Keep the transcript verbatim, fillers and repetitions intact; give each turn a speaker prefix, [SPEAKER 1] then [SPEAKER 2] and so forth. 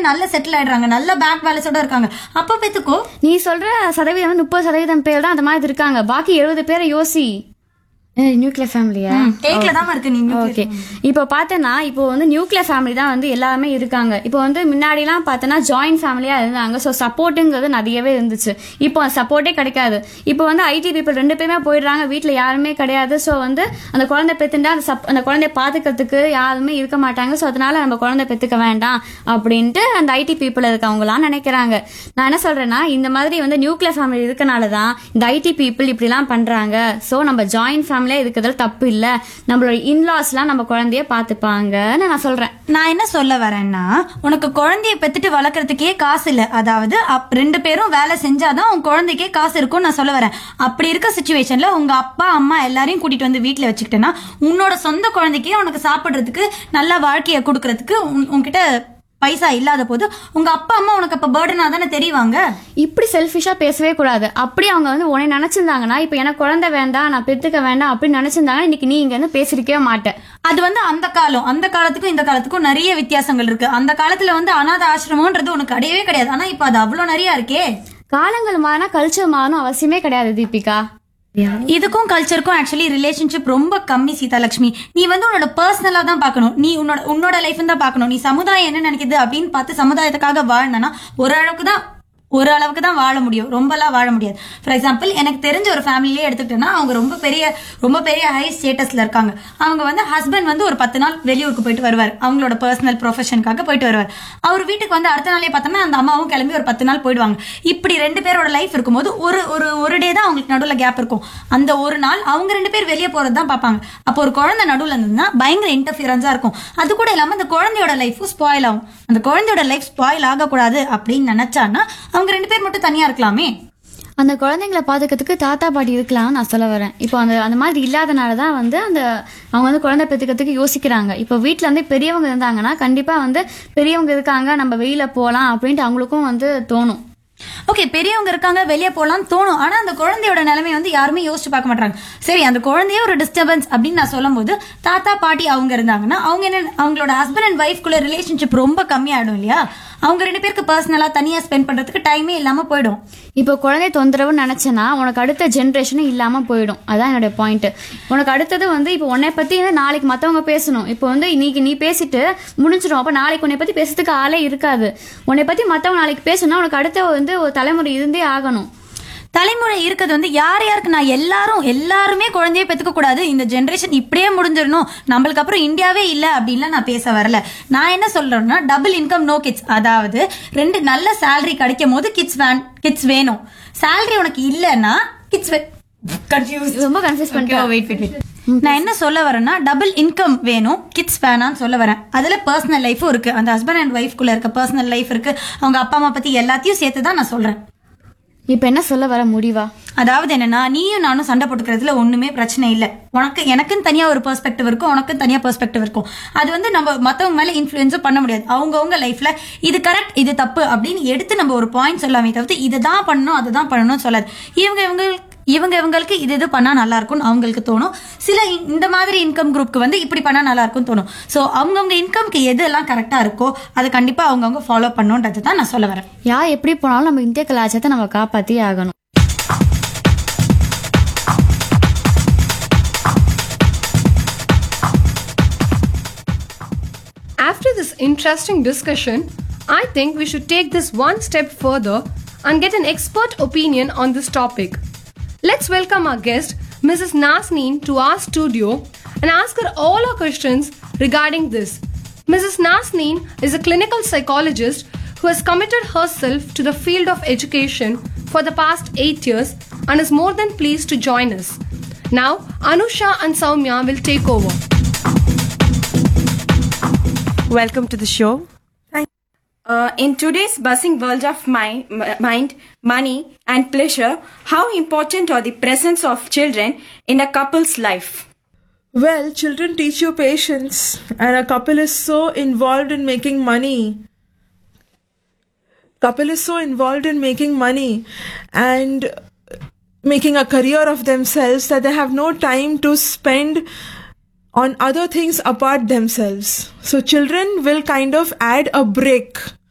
[SPEAKER 1] நல்ல செட்டில் ஆயிடுறாங்க, நல்ல பேங்க் பேலன்ஸோட இருக்காங்க. அப்ப பெத்துக்கோ.
[SPEAKER 2] நீ சொல்ற சதவீதம் முப்பது சதவீதம் பேர் தான் அந்த மாதிரி இருக்காங்க. பாக்கி எழுபது பேரை யோசி. நியூக்ளியர் ஃபேமிலியா? ஓகே. இப்போ பார்த்தேன்னா இப்போ வந்து நியூக்ளியர் ஃபேமிலி தான் வந்து எல்லாருமே இருக்காங்க. இப்போ வந்து முன்னாடிலாம் பார்த்தோன்னா ஜாயின்ட் ஃபேமிலியா இருந்தாங்க. ஸோ சப்போர்ட்டுங்கிறது நிறையவே இருந்துச்சு. இப்போ சப்போர்ட்டே கிடைக்காது. இப்போ வந்து ஐடி பீப்புள் ரெண்டு பேருமே போயிடுறாங்க, வீட்டில் யாருமே கிடையாது. ஸோ வந்து அந்த குழந்தை பெற்றுண்டா அந்த சப் அந்த குழந்தைய பார்த்துக்கிறதுக்கு யாருமே இருக்க மாட்டாங்க. ஸோ அதனால நம்ம குழந்தை பெற்றுக்க வேண்டாம் அப்படின்ட்டு அந்த ஐடி பீப்புள் இருக்கவங்களாம் நினைக்கிறாங்க. நான் என்ன சொல்றேன்னா, இந்த மாதிரி வந்து நியூக்ளியர் ஃபேமிலி இருக்கனால தான் இந்த ஐடி பீப்புள் இப்படிலாம் பண்றாங்க. ஸோ நம்ம ஜாயின்ட் ஃபேமிலி இருக்கிறதுல தப்பு இல்ல, நம்மளோட இன்லாஸ்லாம் நம்ம குழந்தைய பாத்துப்பாங்கன்னு நான் சொல்றேன்.
[SPEAKER 1] நான் என்ன சொல்ல வரேன்னா, உனக்கு குழந்தைய பெத்துட்டு வளர்க்கறதுக்கே காசு இல்ல, அதாவது ரெண்டு பேரும் வேலை செஞ்சாதான் உன் குழந்தைக்கே காசு இருக்கும் நான் சொல்ல வரேன். அப்படி இருக்க சிச்சுவேஷன்ல உங்க அப்பா அம்மா எல்லாரையும் கூட்டிட்டு வந்து வீட்டுல வச்சுக்கிட்டேன்னா உன்னோட சொந்த குழந்தைக்கே உனக்கு சாப்பிடுறதுக்கு நல்ல வாழ்க்கைய கொடுக்கறதுக்கு உன்கிட்ட பைசா இல்லாத போது உங்க அப்பா அம்மா உனக்கு அப்ப பர்டனா தானே தெரிவாங்க.
[SPEAKER 2] இப்படி செல்ஃபிஷா பேசவே கூடாது. அப்படி அவங்க வந்து உன்னை நினைச்சிருந்தாங்கன்னா, இப்ப எனக்கு குழந்தை வேண்டாம் நான் பெத்துக்க வேண்டாம் அப்படின்னு நினைச்சிருந்தாங்கன்னா இன்னைக்கு நீ இங்க இருந்து பேசிருக்கவே மாட்டேன்.
[SPEAKER 1] அது வந்து அந்த காலம், அந்த காலத்துக்கும் இந்த காலத்துக்கும் நிறைய வித்தியாசங்கள் இருக்கு. அந்த காலத்துல வந்து அனாத ஆசிரமம்ன்றது உனக்கு கிடையவே கிடையாது. ஆனா இப்ப அது அவ்வளவு நிறைய இருக்கே.
[SPEAKER 2] காலங்கள் மாறினா கல்ச்சர் மாறணும் அவசியமே கிடையாது தீபிகா.
[SPEAKER 1] இதுக்கும் கல்ச்சருக்கும் ஆக்சுவலி ரிலேஷன்ஷிப் ரொம்ப கம்மி சீதாலட்சுமி. நீ வந்து உன்னோட பர்சனலா தான் பாக்கணும், நீ உன்னோட உன்னோட லைஃப் தான் பாக்கணும். நீ சமுதாயம் என்ன நினைக்குது அப்படின்னு பார்த்து சமுதாயத்துக்காக வாழ்ந்தனா ஒரு அளவுக்கு தான் ஒரு அளவுக்கு தான் வாழ முடியும், ரொம்பலாம் வாழ முடியாது. ஃபார் எக்ஸாம்பிள் எனக்கு தெரிஞ்ச ஒரு ஃபேமிலியே எடுத்துக்கிட்டேன்னா அவங்க ரொம்ப பெரிய ரொம்ப பெரிய ஹை ஸ்டேட்டஸ்ல இருக்காங்க. அவங்க வந்து ஹஸ்பண்ட் வந்து ஒரு பத்து நாள் வெளியூருக்கு போயிட்டு வருவார், அவங்களோட பர்சனல் ப்ரொஃபஷனுக்காக போயிட்டு வருவார். அவர் வீட்டுக்கு வந்து அடுத்த நாளே பார்த்தோம்னா அந்த அம்மாவும் கிளம்பி ஒரு பத்து நாள் போயிடுவாங்க. இப்படி ரெண்டு பேரோட லைஃப் இருக்கும்போது ஒரு ஒரு ஒரு டே தான் அவங்களுக்கு நடுவில் கேப் இருக்கும். அந்த ஒரு நாள் அவங்க ரெண்டு பேர் வெளியே போறது தான் பார்ப்பாங்க. அப்போ ஒரு குழந்தை நடுவில் இருந்ததுன்னா பயங்கர இன்டர்ஃபியரன்ஸா இருக்கும். அது கூட இல்லாம அந்த குழந்தையோட லைஃபும் ஸ்பாயில் ஆகும். அந்த குழந்தையோட லைஃப் ஸ்பாயில் ஆகக்கூடாது அப்படின்னு நினைச்சான்னா அவங்க ரெண்டு பேர் மட்டும் தனியா இருக்கலாமே.
[SPEAKER 2] அந்த குழந்தைங்களை பாதுக்கிறதுக்கு தாத்தா பாட்டி இருக்கலாம் நான் சொல்ல வரேன். இப்போ அந்த அந்த மாதிரி இல்லாதனாலதான் வந்து அந்த அவங்க வந்து குழந்தை பெற்றுக்கிறதுக்கு யோசிக்கிறாங்க. இப்போ வீட்டுல வந்து பெரியவங்க இருந்தாங்கன்னா கண்டிப்பா வந்து பெரியவங்க இருக்காங்க நம்ம வெளியில போலாம் அப்படின்ட்டு அவங்களுக்கும் வந்து தோணும்.
[SPEAKER 1] ஓகே, பெரியவங்க இருக்காங்க வெளியே போலாம்னு தோணும். ஆனா அந்த குழந்தையோட நிலைமை வந்து யாருமே யோசிச்சு பார்க்க மாட்டாங்க. சரி, அந்த குழந்தைய ஒரு டிஸ்டர்பன்ஸ் அப்படின்னு நான் சொல்லும் போது தாத்தா பாட்டி அவங்க இருந்தாங்கன்னா அவங்க என்ன அவங்களோட ஹஸ்பண்ட் அண்ட் ஒய்ஃப்குள்ள ரிலேஷன்ஷிப் ரொம்ப கம்மியாயிடும் இல்லையா? அவங்க ரெண்டு பேருக்கு பர்சனலா தனியா ஸ்பெண்ட் பண்றதுக்கு டைமே இல்லாம போயிடும்.
[SPEAKER 2] இப்போ குழந்தை தொந்தரவு நினைச்சேன்னா உனக்கு அடுத்த ஜென்ரேஷனும் இல்லாம போயிடும். அதான் என்னோட பாயிண்ட். உனக்கு அடுத்தது வந்து இப்போ உன்னை பத்தி நாளைக்கு மத்தவங்க பேசணும். இப்போ வந்து இன்னைக்கு நீ பேசிட்டு முடிஞ்சிடும். அப்ப நாளைக்கு உன்னை பத்தி பேசுறதுக்கு ஆளே இருக்காது. உன்னை பத்தி மத்தவங்க நாளைக்கு பேசணும்னா உனக்கு அடுத்த வந்து ஒரு தலைமுறை இருந்தே ஆகணும்.
[SPEAKER 1] தலைமுறை இருக்கிறது வந்து யார் யாருக்கு நான் எல்லாரும் எல்லாருமே குழந்தைய பெற்றுக்க கூடாது, இந்த ஜென்ரேஷன் இப்படியே முடிஞ்சிடணும், நம்மளுக்கு அப்புறம் இந்தியாவே இல்லை அப்படின்லாம் நான் பேச வரல. நான் என்ன சொல்றேன்னா டபுள் இன்கம் நோ கிட்ஸ். அதாவது ரெண்டு நல்ல சேலரி கிடைக்கும் போது கிட்ஸ் கிட்ஸ் வேணும். சேலரி உனக்கு இல்லைன்னா கிட்ஸ்
[SPEAKER 2] ரொம்ப கன்ஃபியூஸ் பண்ணிட்டு
[SPEAKER 1] நான் என்ன சொல்ல வரேன்னா டபுள் இன்கம் வேணும், கிட்ஸ் வேணான்னு சொல்ல வரேன். அதுல பர்சனல் லைஃபும் இருக்கு, அந்த ஹஸ்பண்ட் அண்ட் ஒய்ஃப்குள்ள இருக்க பர்சனல் லைஃப் இருக்கு, அவங்க அப்பா அம்மா பத்தி எல்லாத்தையும் சேர்த்து தான் நான் சொல்றேன்.
[SPEAKER 2] இப்ப என்ன சொல்ல வர முடிவா?
[SPEAKER 1] அதாவது என்னன்னா, நீயும் நானும் சண்டை போட்டுக்கிறதுல ஒண்ணுமே பிரச்சனை இல்ல. உனக்கு எனக்குன்னு தனியா ஒரு பெர்ஸ்பெக்டிவ் இருக்கும், உனக்கு தனியா பெர்ஸ்பெக்டிவ் இருக்கும். அது வந்து நம்ம மத்தவங்க மேல இன்ஃபுளுன்ஸும் பண்ண முடியாது. அவங்கவுங்க லைஃப்ல இது கரெக்ட் இது தப்பு அப்படின்னு எடுத்து நம்ம ஒரு பாயிண்ட் சொல்லாமே தவிர்த்து இதுதான் பண்ணணும் அதுதான் பண்ணணும்னு சொல்லாது. இவங்க இவங்க இவங்க இவங்களுக்கு இது இது பண்ணா நல்லா இருக்கும்னு அவங்களுக்கு தோணும். சில இந்த மாதிரி இன்கம் குரூப்க்கு வந்து இப்படி பண்ணா நல்லா இருக்கும்னு தோணும். ஸோ அவங்கவுங்க இன்கம்க்கு எது எல்லாம் கரெக்டா இருக்கோ அதை கண்டிப்பா அவங்கவுங்க ஃபாலோ பண்ணணுன்றது தான் நான் சொல்ல வரேன்.
[SPEAKER 2] யார் எப்படி போனாலும் நம்ம இந்திய கலாச்சாரத்தை நம்ம காப்பாத்தி ஆகணும்.
[SPEAKER 3] After this interesting discussion, I think we should take this one step further and get an expert opinion on this topic. Let's welcome our guest, Missus Nazneen, to our studio and ask her all our questions regarding this. Missus Nazneen is a clinical psychologist who has committed herself to the field of education for the past eight years and is more than pleased to join us. Now, Anusha and Soumya will take over.
[SPEAKER 4] Welcome to the show. Uh, in today's buzzing world of mi- mind, money, and pleasure, how important are the presence of children in a couple's life?
[SPEAKER 5] Well, children teach you patience, and a couple is so involved in making money. Couple is so involved in making money and making a career of themselves that they have no time to spend on other things apart themselves. So children will kind of add a break